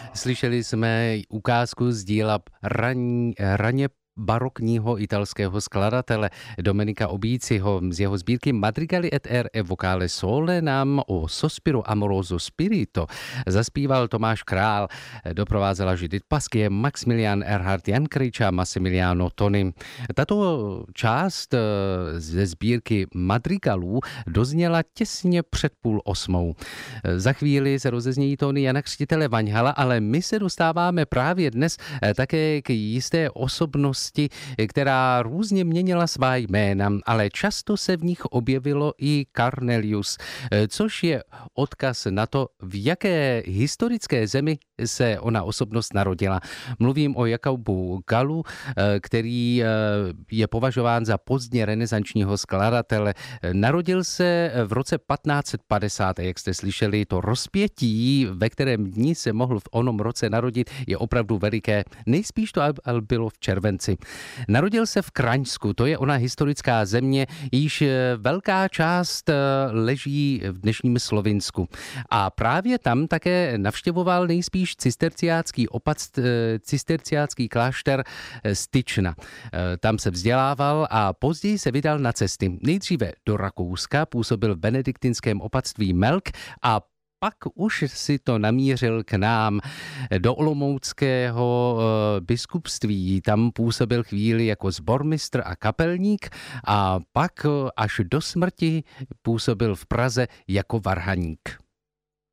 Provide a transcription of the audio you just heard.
Slyšeli jsme ukázku z díla raně barokního italského skladatele Domenica Obíciho z jeho sbírky Madrigali et air e vocale sole nám o Sospiro amoroso spirito zaspíval Tomáš Král, doprovázela Judith Paskie, Maximilian Erhard Jankryč a Massimiliano Toni. Tato část ze sbírky Madrigalů dozněla těsně před 7:30. Za chvíli se rozeznějí tóny Jana Křtitele Vaňhala, ale my se dostáváme právě dnes také k jisté osobnosti, která různě měnila svá jména, ale často se v nich objevilo i Cornelius, což je odkaz na to, v jaké historické zemi se ona osobnost narodila. Mluvím o Jakubu Galu, který je považován za pozdně renesančního skladatele. Narodil se v roce 1550, jak jste slyšeli, to rozpětí, ve kterém dni se mohl v onom roce narodit, je opravdu veliké. Nejspíš to ale bylo v červenci. Narodil se v Kraňsku, to je ona historická země, již velká část leží v dnešním Slovinsku. A právě tam také navštěvoval nejspíš cisterciácký klášter Styčna. Tam se vzdělával a později se vydal na cesty. Nejdříve do Rakouska, působil v benediktinském opatství Melk a pak už si to namířil k nám do olomouckého biskupství. Tam působil chvíli jako sbormistr a kapelník a pak až do smrti působil v Praze jako varhaník.